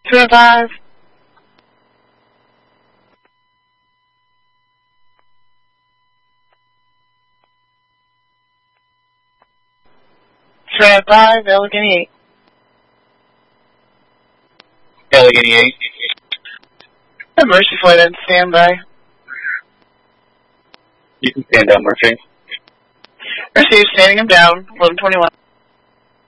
205. Trap 5, Allegheny 8. Allegheny 8. The Mercy flight on standby. You can stand down, Murphy. Mercy is standing him down, 1121.